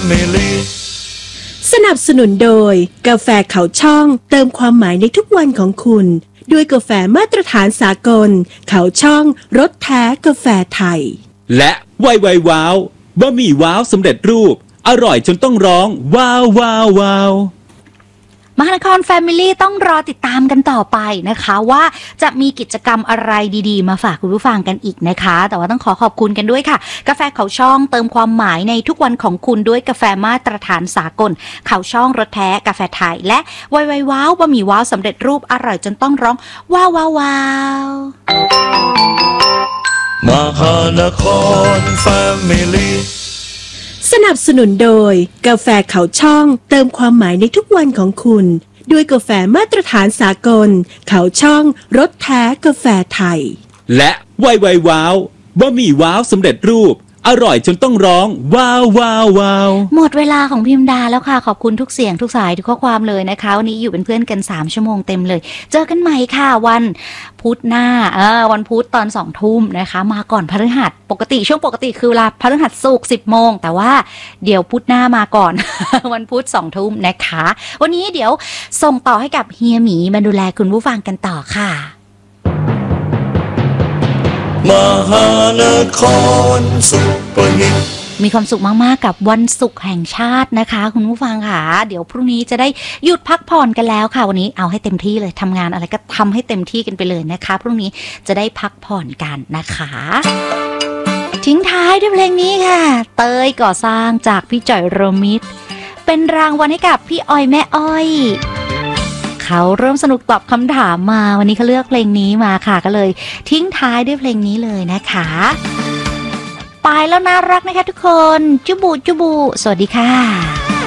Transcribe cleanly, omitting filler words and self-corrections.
Family สนับสนุนโดยกาแฟเขาช่องเติมความหมายในทุกวันของคุณด้วยกาแฟมาตรฐานสากลเขาช่องรสแท้กาแฟไทยและไวว้าวบะหมี่ว้าวสำเร็จรูปอร่อยจนต้องร้องว้าวว้าวว้าวมหานคร Family ต้องรอติดตามกันต่อไปนะคะว่าจะมีกิจกรรมอะไรดีๆมาฝากคุณผู้ฟังกันอีกนะคะแต่ว่าต้องขอบคุณกันด้วยค่ะกาแฟเขาช่องเติมความหมายในทุกวันของคุณด้วยกาแฟมาตรฐานสากลเขาช่องรสแท้กาแฟไทยและไวว้าวบะหมี่ว้าวสำเร็จรูปอร่อยจนต้องร้องว้าวว้าวว้าวมหานคร Family สนับสนุนโดยกาแฟเขาช่องเติมความหมายในทุกวันของคุณด้วยกาแฟมาตรฐานสากลเขาช่องรสแท้กาแฟไทยและไวว้าวบะหมี่ว้าวสำเร็จรูปอร่อยจนต้องร้องว้าวว้าวว้าวหมดเวลาของพิมดาแล้วค่ะขอบคุณทุกเสียงทุกสายทุกข้อความเลยนะคะวันนี้อยู่เป็นเพื่อนกัน3ชั่วโมงเต็มเลยเจอกันใหม่ค่ะวันพุธหน้าวันพุธตอน 20:00 นนะคะมาก่อนพฤหัสปกติช่วงปกติคือเวลาพฤหัสศุกร์ 10:00 นแต่ว่าเดี๋ยวพุธหน้ามาก่อน วันพุธ 20:00 นนะคะวันนี้เดี๋ยวส่งต่อให้กับเฮียหมีมาดูแลคุณผู้ฟังกันต่อค่ะมหานครซุปเปอร์ฮิตมีความสุขมากๆกับวันศุกร์แห่งชาตินะคะคุณผู้ฟังค่ะเดี๋ยวพรุ่งนี้จะได้หยุดพักผ่อนกันแล้วค่ะวันนี้เอาให้เต็มที่เลยทำงานอะไรก็ทำให้เต็มที่กันไปเลยนะคะพรุ่งนี้จะได้พักผ่อนกันนะคะทิ้งท้ายด้วยเพลงนี้ค่ะเตยก่อสร้างจากพี่จ่อยโรมิตเป็นรางวัลให้กับพี่อ้อยแม่อ้อยเขาเริ่มสนุกตอบคำถามมาวันนี้เขาเลือกเพลงนี้มาค่ะก็เลยทิ้งท้ายด้วยเพลงนี้เลยนะคะไปแล้วน่ารักนะคะทุกคนจุบูจุบูสวัสดีค่ะ